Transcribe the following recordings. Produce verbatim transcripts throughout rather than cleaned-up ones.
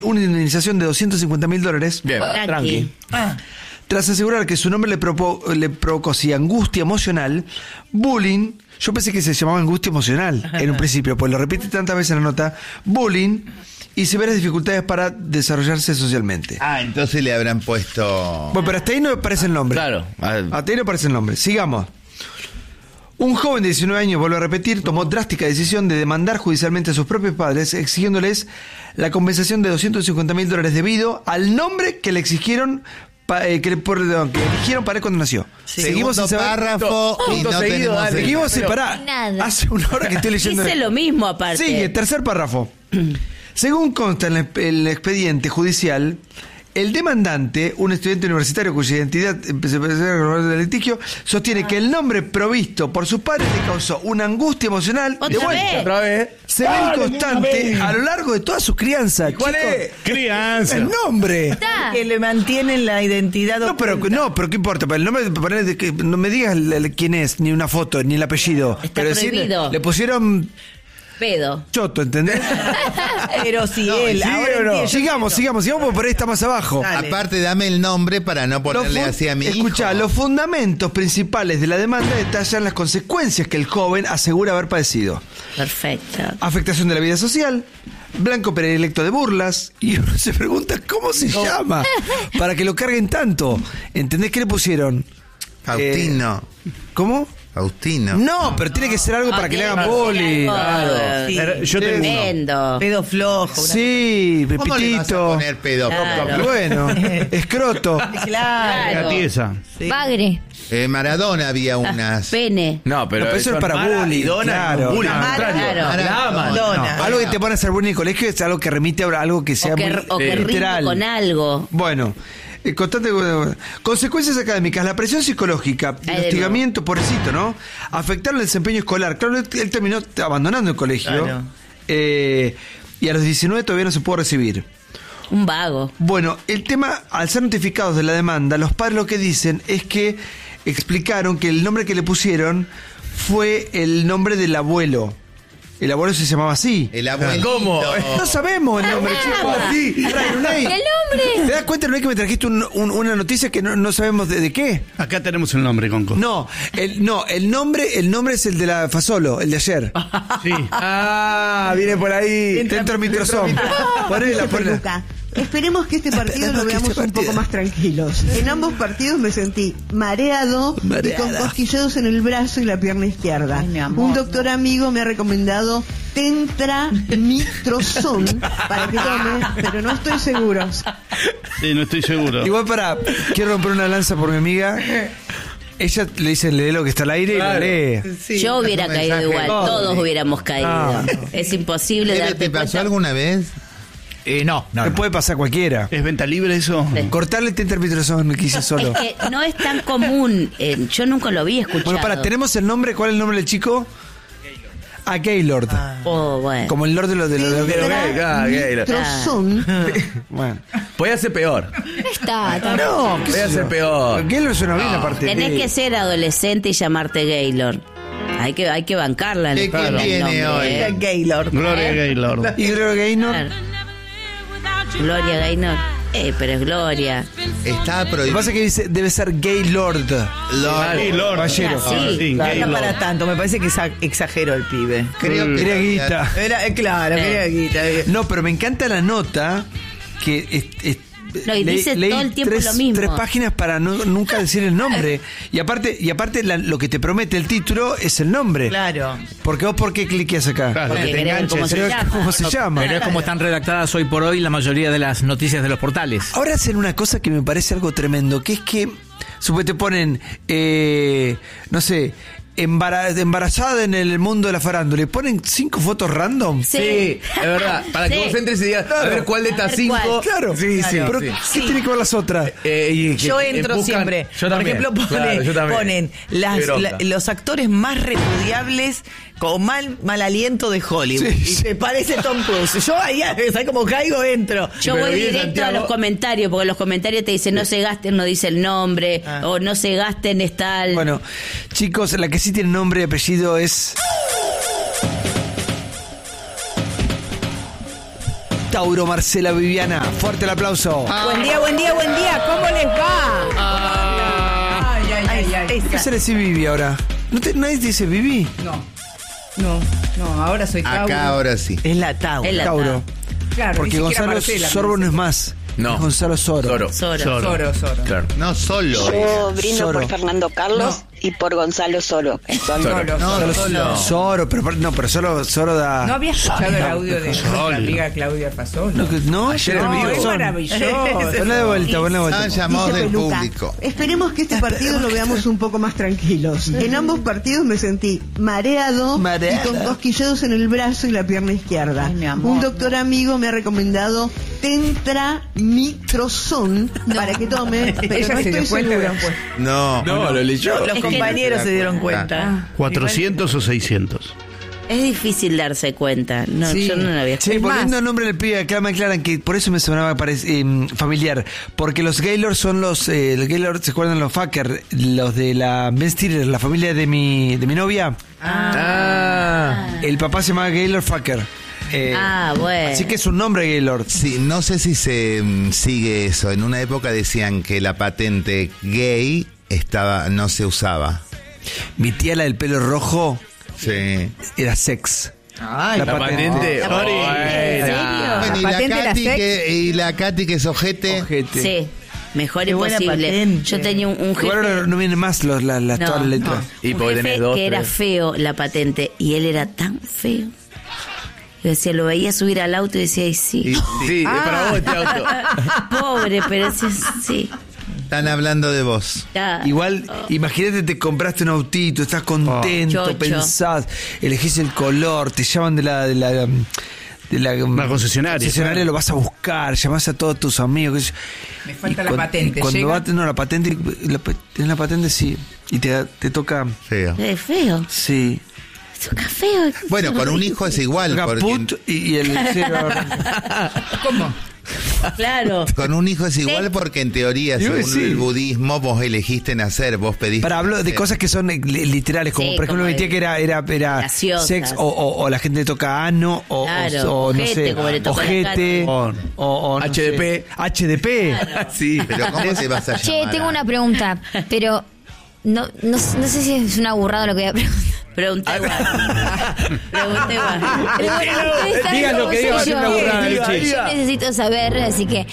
una indemnización de doscientos cincuenta mil dólares. Bien, Tranqui. tranqui. Ah. Tras asegurar que su nombre le, propo, le provocó sí, angustia emocional, bullying. Yo pensé que se llamaba angustia emocional en un principio, pues lo repite tantas veces en la nota. Bullying y severas dificultades para desarrollarse socialmente. Ah, entonces le habrán puesto... Bueno, pero hasta ahí no aparece el nombre. Claro. Hasta ahí no aparece el nombre. Sigamos. Un joven de diecinueve años, vuelvo a repetir, tomó drástica decisión de demandar judicialmente a sus propios padres, exigiéndoles la compensación de doscientos cincuenta mil dólares debido al nombre que le exigieron, pa, eh, que, le, por, no, que le eligieron para él cuando nació. Sí. Seguimos sin Segundo saber. párrafo y Punto no seguido, tenemos... dale. el- Seguimos sin Pero- parar. Nada. Hace una hora que estoy leyendo. Dice lo mismo aparte. Sigue, tercer párrafo. Según consta en el, el expediente judicial, el demandante, un estudiante universitario cuya identidad empezó a ser del litigio, sostiene que el nombre provisto por sus padres le causó una angustia emocional ¿Otra de vuelta, vez? Otra vez. severa y constante a lo largo de toda su crianza. ¿Cuál chicos. es? Crianza. El nombre. Está. Que le mantienen la identidad. No, pero oculta. no, pero qué importa, el nombre, ponele que no me digas el- el- quién es, ni una foto, ni el apellido. Está pero decirle- prohibido. le pusieron Pedo. choto, ¿entendés? Pero si No, él. ¿sigue ahora o no? entiendo. Sigamos, sigamos, sigamos, porque por ahí está más abajo. Dale. Aparte, dame el nombre para no ponerle Los fu- así a mi Escuchá, hijo. los fundamentos principales de la demanda detallan las consecuencias que el joven asegura haber padecido. Perfecto. Afectación de la vida social, blanco predilecto de burlas, y uno se pregunta cómo se llama para que lo carguen tanto. ¿Entendés qué le pusieron? Faustino. Eh, ¿Cómo? Faustino. No, pero tiene que ser algo para Ah, que le tiene hagan que ser bullying. algo, Claro. eh, Sí. Pero yo tengo uno. Tremendo. Pedo flojo. una- Sí, ¿Cómo le vas a Pepitito. poner pedo? Claro. Bueno, escroto. Claro. Claro. La tiesa. Sí. Bagre. Eh, Maradona había unas. Pene. No, pero, No, pero eso es para bullying. Maradona, Claro. bullying, Mara- al contrario. claro. La aman. Maradona. No. Algo que te pone a hacer bullying en el colegio es algo que remite a algo que sea O que, muy o que eh, rime literal. con algo. Bueno, eh, constante, eh, consecuencias académicas, la presión psicológica, el de hostigamiento, pobrecito, ¿no? Afectaron el desempeño escolar. Claro, él, él terminó abandonando el colegio. Claro. eh, y a los diecinueve todavía no se pudo recibir. Un vago. Bueno, el tema, al ser notificados de la demanda, los padres lo que dicen es que explicaron que el nombre que le pusieron fue el nombre del abuelo. El abuelo se llamaba así. El abuelito. ¿Cómo? No sabemos el nombre, chicos. Sí, trae, Lunay. ¡El nombre! ¿Te das cuenta, Lunay, que me trajiste un- un- una noticia que no, no sabemos de, de qué? Acá tenemos el nombre, Conco. No, el, no, el nombre, el nombre es el de la Fasolo, el de ayer. Sí. Ah, viene por ahí. Dentro mi trozón. Ponela, ponela. Luca. Esperemos que este partido Esperemos lo que veamos este un partido- poco más tranquilos. En ambos partidos me sentí mareado Mareada. y con cosquilleos en el brazo y la pierna izquierda. Ay, mi amor, un doctor amigo me ha recomendado Tentramitrozón para que tome, pero no estoy seguro. Sí, no estoy seguro. Igual para, quiero romper una lanza por mi amiga. Ella le dice, lee lo que está al aire Claro. y lo lee. Sí. Yo hubiera un caído mensaje. igual. Todos hubiéramos caído. Ah. Es imposible Eve, darte ¿Te pasó cuenta. alguna vez? Eh, no, no. Le no. puede pasar a cualquiera. ¿Es venta libre eso? Sí. Cortarle el tentermitrozón me quise solo. Es que no es tan común. eh, yo nunca lo había escuchado. Bueno, para, tenemos el nombre, ¿cuál es el nombre del chico? A Gaylord. Oh, bueno. Como el Lord de los de los Pero gay, gay, gay. Tentramitrozón. Bueno. Podía ser peor. Está, está. No, qué Podía sé ser yo. peor. Gaylord suena bien aparte. Tenés Eh, que ser adolescente y llamarte Gaylord. Hay que, hay que bancarla en ¿Qué- el, quién en el viene nombre, hoy? ¿eh? Gaylord. Gloria Gaylord. Y Gloria Gaynor. Claro. Gloria Gaynor. Eh, pero es Gloria. Está Lo que prohibido. pasa es que dice, debe ser Gaylord. Lord. Gaylord. Caballero. Sí, Sí, No Gaylord. para tanto, me parece que exa- exageró el pibe. Creo que Quería guita. Era, eh, claro, Eh. quería guita. eh. No, pero me encanta la nota que es- es- No, y leí- dice leí todo el tiempo tres, lo mismo. tres páginas para no- nunca decir el nombre. Y aparte, y aparte la- lo que te promete el título es el nombre. Claro. Porque vos, ¿por qué cliqueas acá? Claro. Porque que te querés ver cómo enganches. se Pero, llama. ¿cómo se llama? Pero es como están redactadas hoy por hoy la mayoría de las noticias de los portales. Ahora hacen una cosa que me parece algo tremendo, que es que, supongo te ponen, eh, no sé, embara- embarazada en el mundo de la farándula, y ponen cinco fotos random. Sí. Sí, es verdad. Para que Sí. vos entres y digas, a ver cuál de A estas ver cinco. cuál. Claro, Sí, sí. pero sí. ¿qué tiene que ver las otras? Eh, y que- Yo eh, entro buscan- siempre. Yo también. Por ejemplo, pone- Claro, yo también. ponen las- Qué bronca. la- los actores más repudiables con mal, mal aliento de Hollywood. Sí, y sí. te parece Tom Cruise. Yo ahí, ¿sabes cómo caigo? Entro. Yo Pero voy viene directo Santiago- a los comentarios, porque los comentarios te dicen no se gasten, no dice el nombre, Ah. o no se gasten es tal. Bueno, chicos, la que sí tiene nombre y apellido es Tauro, Marcela Viviana. Fuerte el aplauso. Buen día, buen día, buen día. ¿Cómo les va? Ay, ay, ay, ay. ¿Qué se le dice Vivi ahora? ¿No te, ¿Nadie te dice Vivi? No, no, no, ahora soy Tauro. Acá ahora sí. Es la Tauro. Es la Tauro. Claro, Porque ni siquiera Gonzalo Marcela, Sorbo me no es dice. más. No. Es Gonzalo Soro. Soro. Soro. Soro. Soro, Soro. Claro. No solo. Yo brindo Soro. por Fernando Carlos y por Gonzalo Soro. Solo. Soro, Soro, Soro. Soro, pero no, pero solo Soro da. ¿No había escuchado el audio de nuestra Solo. amiga Claudia Fasolo? No, que- no, Ayer era en mi vivo. es son. maravilloso. Ponla de vuelta, ponla de Ah, vuelta. llamados Dice del Peluca, público. esperemos que este partido lo veamos un poco más tranquilos. En ambos partidos me sentí mareado, Mareada. y con cosquilleos en el brazo y la pierna izquierda. Ay, mi amor. Un doctor amigo me ha recomendado Tentramitrozón para que tome, pero Ella no se dio estoy cuenta segura. después. No. No, lo leyó. Los Es que- compañeros se dieron cuenta. ¿cuatrocientos o seiscientos? Es difícil darse cuenta. No, Sí. yo no lo había Sí, Es volviendo más- al nombre del pibe, acá me aclaran que por eso me sonaba parec- eh, familiar. Porque los Gaylord son los. Eh, los Gaylord, ¿se acuerdan los Fucker? Los de la Ben Stiller, la familia de mi, de mi novia. Ah. El papá se llamaba Gaylord Fucker. Eh, Ah, bueno. Así que es un nombre Gaylord. Sí, no sé si se mm, sigue eso. En una época decían que la patente gay estaba, no se usaba. Mi tía, la del pelo rojo, Sí. era sex. Ay, La patente. ¿La Buena. patente? ¿En serio? Bueno, y, la patente era Katy sex. que, y la Katy que es ojete. Ojete. Sí, mejor Qué buena imposible. patente. Yo tenía un, un jefe. Igual ahora no vienen más los, las, las, No, todas las letras. no. Y Un porque jefe tenés dos, que era tres. feo la patente y él era tan feo. Yo decía, lo veía subir al auto y decía, ay, sí. Y- Sí, es para vos este auto. Pobre, pero sí, sí. Están hablando de vos. Ya. Igual, imagínate, te compraste un autito, estás contento, Chocho. pensás, elegís el color, te llaman de la... De la de la, La concesionaria, concesionaria, claro. lo vas a buscar, llamás a todos tus amigos. qué sé yo. Me falta Y la cuan- patente, y Cuando ¿llega? va, no, la patente, la, pa- tenés la patente, sí. Y te, da- te toca, Feo. Es feo. sí. Toca feo. Bueno, con un hijo es igual. Toca Porque put y, y el cero. ¿Cómo? Claro. con un hijo es igual porque en teoría, Yo según sí. el budismo, vos elegiste nacer, vos pediste. Para hablo de nacer. cosas que son eh, li- literales, como Sí, por ejemplo como mi tía de- que era, era, era graciosas. sex o, o, o la gente le toca ano o, Claro, o, o no ojete, sé, como le toca a la ojete Katy. o, o no H D P. sé, H D P. Sí. Pero ¿cómo te vas a llamar? Che, tengo a- una pregunta, pero no, no, no sé si es una burrada lo que voy a preguntar. Pregunta igual. Pregunta igual. Pero bueno, ustedes saben Digan lo cómo que soy digan, va a ser yo. una burrada, Yo Vichy. necesito saber, así que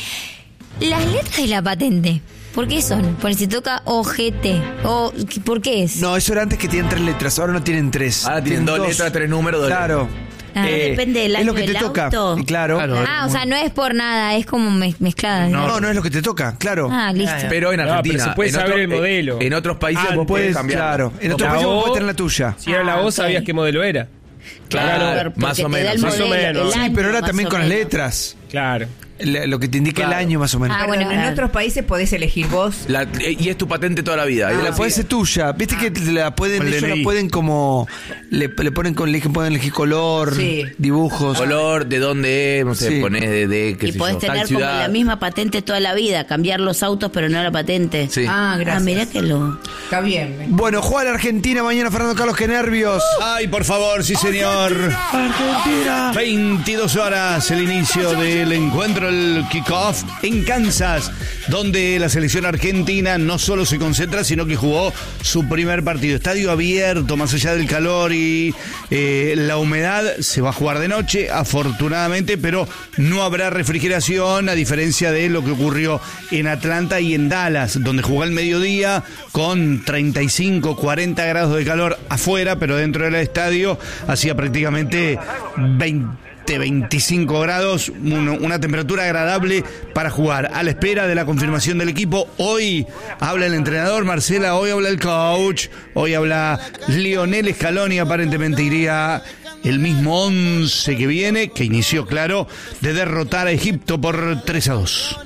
las letras de la patente, ¿por qué son? Porque si toca O G T, o ¿por qué es? No, eso era antes que tienen tres letras, ahora no tienen tres. Ahora tienen dos letras, tres números, dos Claro. Ah, depende del Es lo año que te del toca. auto. Y claro. Claro. Ah, o sea, no es por nada, es como mez- mezclada. No, no es lo que te toca, claro. Ah, listo. Pero en No, Argentina. pero se puede en saber otro- el modelo. En otros países Ah, vos podés puedes, cambiar. claro. En otro La país vos O- podés tener la tuya. Si era la Ah, O, ok. sabías qué modelo era. Claro, Porque más te o da el menos. Más o modelo, menos. el Sí, año, Pero ahora más también o con las menos. letras. Claro. La- lo que te indica Claro. el año más o menos. Ah, Perdón, bueno, en ah. otros países podés elegir vos. La- eh, y es tu patente toda la vida. Y la puede ser tuya. Viste que la pueden, Con el ellos D N I. la pueden como. Le, le ponen con, le pueden elegir color, Sí. dibujos. color, de dónde es, no sé, Sí. ponés de, de qué Y sé podés yo, tal tener como ciudad. la misma patente toda la vida, cambiar los autos pero no la patente. Sí. Ah, gracias. Ah, mirá que lo... Está bien. Bueno, juega la Argentina mañana, Fernando Carlos, qué nervios. Ay, por favor, sí señor. Argentina. veintidós horas, el inicio del encuentro, el kickoff en Kansas, donde la selección argentina no solo se concentra, sino que jugó su primer partido. Estadio abierto, más allá del calor y eh, la humedad, se va a jugar de noche, afortunadamente, pero no habrá refrigeración, a diferencia de lo que ocurrió en Atlanta y en Dallas, donde jugó al mediodía con treinta y cinco, cuarenta grados de calor afuera, pero dentro del estadio hacía prácticamente veinte, veinticinco grados, una, una temperatura agradable para jugar. A la espera de la confirmación del equipo, hoy habla el entrenador Marcela, hoy habla el coach, hoy habla Lionel Scaloni, aparentemente iría el mismo once que viene, que inició, claro, de derrotar a Egipto por tres a dos.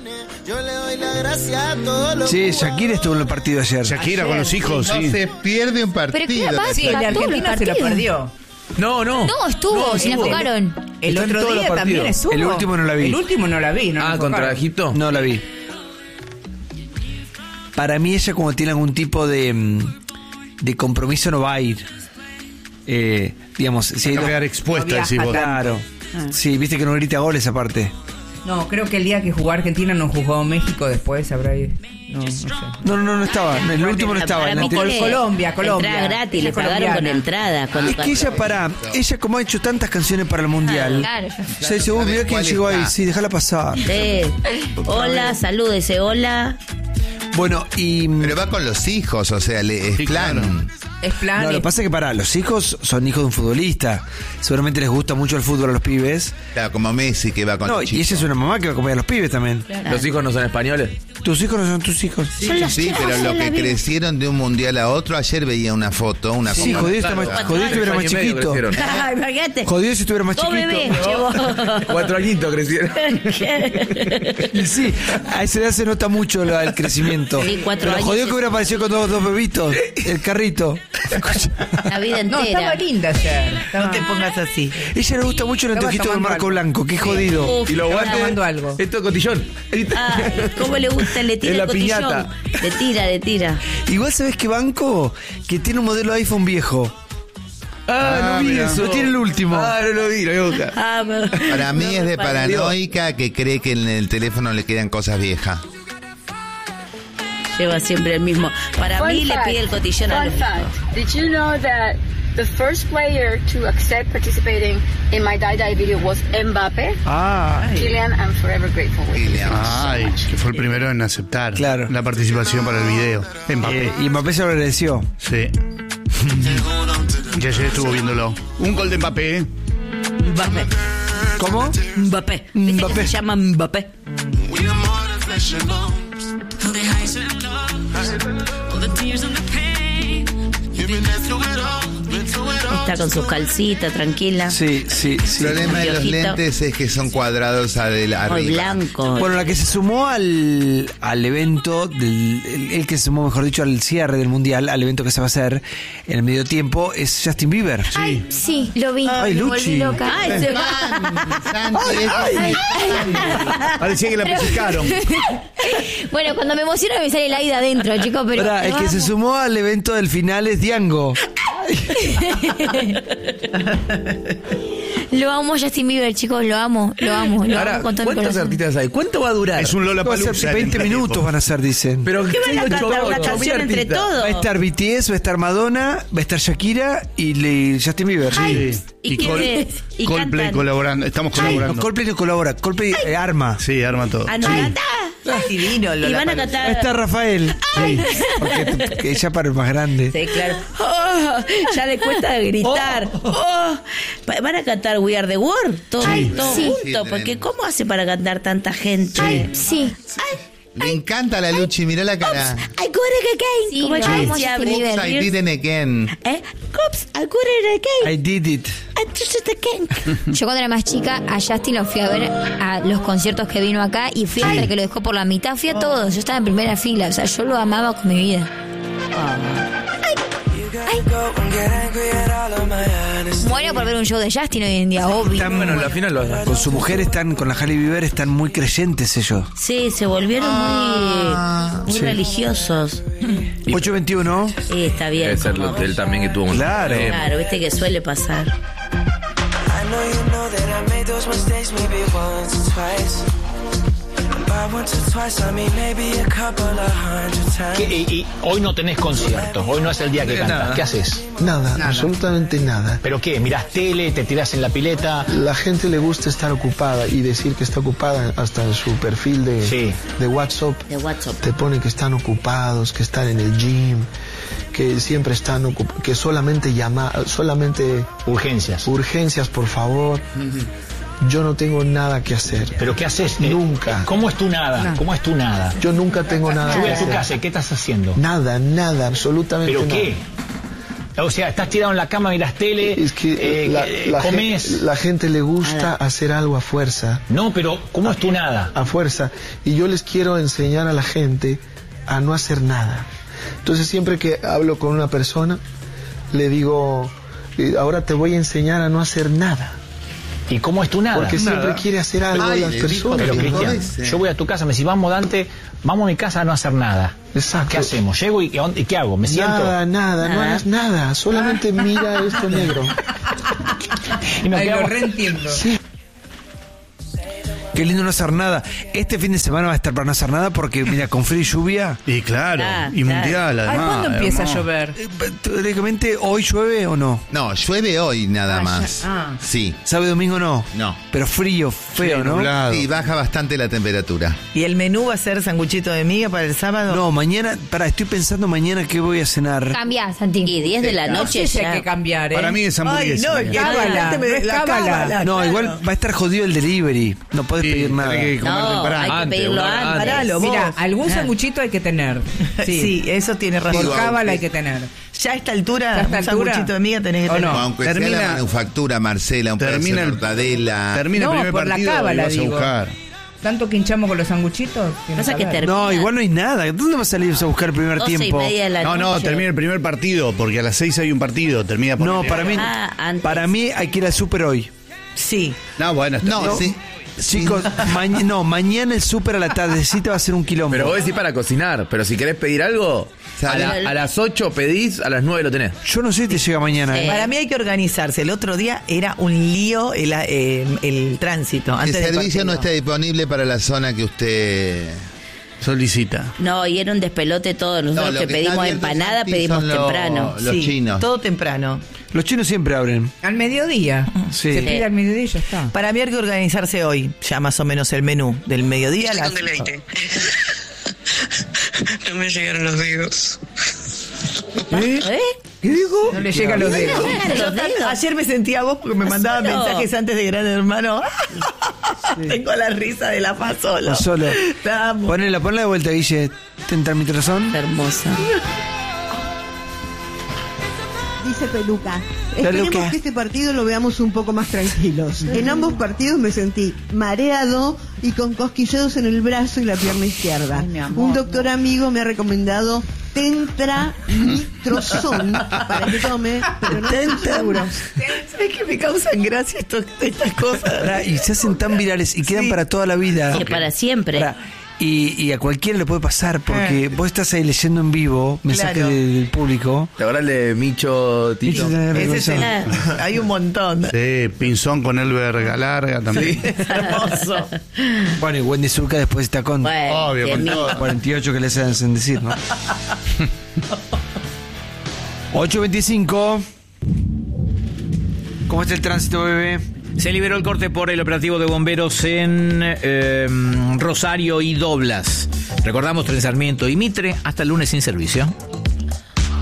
Sí, Shakira estuvo en el partido ayer. Shakira con los hijos, No sí. se pierde un Pero partido. qué va, Sí, el de todos los Argentina se lo partidos. perdió. No, no. No, estuvo, se la estuvo. enfocaron. El Está en otro todos los día también partidos. estuvo. El último no la vi. El último no la vi. No Ah, me contra enfocaron. Egipto. No la vi. Para mí ella como tiene algún tipo de, mm, de compromiso no va a ir. Eh, digamos, si Va a hay quedar expuesta, No decís vos. viaja Claro. Sí, viste que no grita goles aparte. No, creo que el día que jugó Argentina no jugó México, después habrá ido. No, no sé. No, no, no, no estaba. En el último no estaba. Para En el mí anterior- que Colombia, Colombia. Entrada gratis, le Ella pagaron con colombiana. entrada. Cuando Es que ella, para. Ella, como ha hecho tantas canciones para el mundial. Claro. Se dice, uy, mira quién ¿Cuál llegó ahí. está? Sí, déjala pasar. Sí. Hola, salúdese, hola. Bueno, y. Pero va con los hijos, o sea, le, es Sí, plan. claro. Es plan. No, lo y- que pasa es que para los hijos son hijos de un futbolista. Seguramente les gusta mucho el fútbol a los pibes. Claro, como Messi que va con No, los y chicos. ella es una mamá que va a acompañar a los pibes también. ¿Los hijos no son españoles? Tus hijos no son tus hijos. Sí, sí, pero lo que crecieron de un mundial a otro, ayer veía una foto, una Sí, foto. jodido, está Claro. más- jodido si estuviera más Año y medio chiquito. crecieron. Ay, imagínate. Jodido si estuviera más Dos chiquito. bebés llevó. Cuatro añitos crecieron. Y sí, a esa edad se nota mucho la- el crecimiento. Sí, cuatro Pero años jodido es- que hubiera aparecido con dos, dos bebitos. El carrito. La vida No, estaba entera. linda ayer. No Estaba- te pongas así. Ella le gusta mucho el Estaba antojito del tomando marco algo. blanco. Qué jodido. Uf, Y los Estaba guantes. tomando algo. Esto es cotillón. Ay, ¿cómo le gusta? Le tira En el la cotillón. piñata. Le tira, le tira. Igual sabes que banco que tiene un modelo de iPhone viejo. Ah, no vi mira. eso. Lo tiene el último. Ah, no lo vi, lo voy a buscar. Ah, me- Para mí no, es de para- paranoica que cree que en el teléfono le quedan cosas viejas. Lleva siempre el mismo. Para Fun mí le fact. pide el cotillón a Fun los hijos. fact. Did you know that the first player to accept participating in my Die Die video was Mbappé? Ah, Kylian, I'm forever grateful with you. William. Ay, que fue el primero en aceptar Claro. la participación para el video. Mbappé. eh, y Mbappé se lo agradeció. Sí. Y ayer estuvo viéndolo. Un gol de Mbappé. ¿eh? Mbappé. ¿Cómo? Mbappé. ¿Viste Mbappé. que se llama Mbappé? Está con sus calcitas, tranquila. Sí, sí, sí. El problema de los Piojito. lentes es que son cuadrados adel- Muy arriba. blanco. Bueno, la que se sumó al, al evento, del, el, el que se sumó, mejor dicho, al cierre del mundial, al evento que se va a hacer en el medio tiempo, es Justin Bieber. Ay, sí, lo vi. Ay, me Luchi. volví loca. Ay, se va. Parecía que la pellizcaron. Bueno, cuando me emociono me sale el aire adentro, chicos, pero... Pará, el que se vamos. sumó al evento del final es Diango. Lo amo Justin Bieber, chicos, lo amo, lo amo, lo Ahora, amo con todo mi ¿cuántos corazón. artistas hay? ¿Cuánto va a durar? Es un Va a Lollapalooza. ser veinte minutos van a ser, dicen. Pero ¿Qué van a tengo cantar? ocho- Una ocho canción mil entre artistas. todos. Va a estar B T S, va a estar Madonna, va a estar Shakira y le- Justin Bieber. Ay, ¿y Y quién Col- es? ¿Y Coldplay cantan? colaborando. Estamos No, colaborando. Coldplay no colabora, Coldplay eh, arma. Sí, arma todo. Ah, no, canta. Es divino. Y van a Lollapalooza. Va a cantar. estar Rafael. Sí. Porque que ella para el más grande. Sí, claro. Oh, ya le cuesta gritar. Oh, pa- van a cantar We Are the World todos, todos sí. juntos. Porque ¿cómo hace para cantar tanta gente? Ay, sí. Me encanta la Luchi, mirá la cara. I got it again. Sí, ¿Cómo lo es que amo, decía Justin Britney Bieber. I Spears? didn't again. ¿Eh? Oops, I got it again. I did it. I did it again. Yo cuando era más chica, a Justin lo fui a ver a los conciertos que vino acá y fui hasta el que lo dejó por la mitad, fui a todos, yo estaba en primera fila, o sea, yo lo amaba con mi vida. Muero por ver un show de Justin hoy en día, obvio. Están- Bueno, en la final lo vas a Con su mujer están, con la Hailey Bieber, están muy creyentes ellos. Sí, se volvieron muy, muy Sí. religiosos. ocho veintiuno. Sí, está bien. Debe ser como- lo- él también que tuvo un Claro. problema. Claro, viste que suele pasar. ¿Qué- y, y hoy no tenés conciertos, hoy no es el día que cantas. ¿Qué haces? Nada, absolutamente nada. ¿Pero qué? ¿Mirás tele? ¿Te tirás en la pileta? La gente le gusta estar ocupada y decir que está ocupada hasta en su perfil de, Sí. de WhatsApp. De WhatsApp. Te pone que están ocupados, que están en el gym, que siempre están ocupados, que solamente llama, solamente Urgencias. urgencias, por favor. Yo no tengo nada que hacer. ¿Pero qué haces? Eh, Nunca. ¿Cómo es tu nada? ¿Cómo es tu nada? Yo nunca tengo nada Yo voy que a tu hacer. casa, ¿qué estás haciendo? Nada, nada, absolutamente ¿Pero nada. qué? O sea, estás tirado en la cama, miras tele, Es que eh, la, eh, la comés. gente, la gente le gusta hacer algo a fuerza. No, pero ¿cómo es tu nada? A fuerza. Y yo les quiero enseñar a la gente a no hacer nada. Entonces siempre que hablo con una persona, le digo, eh, ahora te voy a enseñar a no hacer nada. ¿Y cómo es tu nada? Porque siempre Nada. quiere hacer algo Ay, las le dijo, personas. Pero ¿no? Cristian, Ese. yo voy a tu casa, me decís, vamos Dante, vamos a mi casa a no hacer nada. Exacto. ¿Qué hacemos? Llego y, y ¿qué hago? ¿Me siento? Nada, nada, no Nada. hagas nada. Solamente mira esto negro. Y nos Ay, lo quedamos- reentiendo. Sí. Qué lindo no hacer nada. Este fin de semana va a estar para no hacer nada porque, mira, con frío y lluvia. Y claro, Ah, y claro. mundial Ay, además. ¿cuándo empieza hermoso. a llover? Eh, Teóricamente, ¿hoy llueve o no? No, llueve hoy nada Ah, más. ya- ah. Sí. ¿Sábado y domingo no? No. Pero frío, feo, Sí, ¿no? nublado. Sí, baja bastante la temperatura. ¿Y el menú va a ser sanguchito de miga para el sábado? No, mañana, para, estoy pensando mañana qué voy a cenar. Cambiá, Santi. Y diez de la No noche sé si ya. hay que cambiar, ¿eh? Para mí es Ay, hamburguesa. no, mira. que Cábala, no, no es la cábala. cábala, No, claro. igual va a estar jodido el delivery. No podés Sí, pedir tenés nada. que comer No, temprano. hay que Antes, pedirlo una hora antes. antes. Paralo, vos. Mira, algún Ah. sanguchito hay que tener. Sí. Sí. eso tiene razón. Por Digo, cábala hay aunque- que tener. Ya a esta altura, ¿Ya a esta un altura? sanguchito de miga tenés que ¿O tener. no? Aunque termina- sea la manufactura, Marcela, un Termina pedazo de el- mortadela. Termina No, el primer por la partido y cábala, vas a digo. buscar. Tanto que hinchamos con los sanguchitos. tiene Pasa que haber. termina No, igual no hay nada. ¿Dónde vas a salir a buscar el primer doce y tiempo? media de la No, no, noche. termina el primer partido, porque a las seis hay un partido. Termina por No, para mí, Ah, antes. para mí hay que ir al súper hoy. Sí. No, bueno, está No, bien. sí. Chicos, maña- no, mañana el súper a la tardecita va a ser un quilombo. Pero vos decís para cocinar, pero si querés pedir algo, a, ¿Sabes? la- a las ocho pedís, a las nueve lo tenés. Yo no sé si te llega mañana. Sí. ¿eh? Para mí hay que organizarse. El otro día era un lío el, eh, el tránsito. El Antes del servicio no está partido. disponible para la zona que usted... Solicita. No, y era un despelote todo. Nosotros No, lo que, que pedimos está abierto, empanada, Santi, pedimos son los- temprano. los Sí, chinos. todo temprano. Los chinos siempre abren. Al mediodía. Sí. Se pide al mediodía y ya está. Para mí hay que organizarse hoy, ya más o menos el menú del mediodía. a las- No me llegaron los dedos. ¿Eh? ¿Qué dijo? No le llegan los dedos. Llegan Yo los ta- dedos. ayer me sentía vos porque me mandaban Solo. mensajes antes de Gran Hermano. Tengo la risa de la paz solo. No solo. Te amo. Ponela, ponla de vuelta, Guille. ¿Tentar mi razón? Hermosa. Dice Peluca. Peluca. Esperemos que este partido lo veamos un poco más tranquilos. En ambos partidos me sentí mareado y con cosquilleos en el brazo y la pierna izquierda. Ay, mi amor, Un doctor amigo me ha recomendado Tentramitrozón para que tome, pero no estoy seguro. ¿Sabes que me causan gracia esto- estas cosas? Pará, y se hacen tan virales y quedan Sí. para toda la vida. Que para siempre. Pará, Y, y a cualquiera le puede pasar porque vos estás ahí leyendo en vivo mensajes Claro. del, del público. ¿Te acordás de Micho Tito? Ese es el- hay un montón. Sí, pinzón con el verga larga también. Hermoso. Bueno, y Wendy Zulka después está con Bueno, Obvio, con bien, todo. cuarenta y ocho que les hacen decir, ¿no? ocho veinticinco. ¿Cómo está el tránsito, bebé? Se liberó el corte por el operativo de bomberos en eh, Rosario y Doblas. Recordamos Tren Sarmiento y Mitre hasta el lunes sin servicio.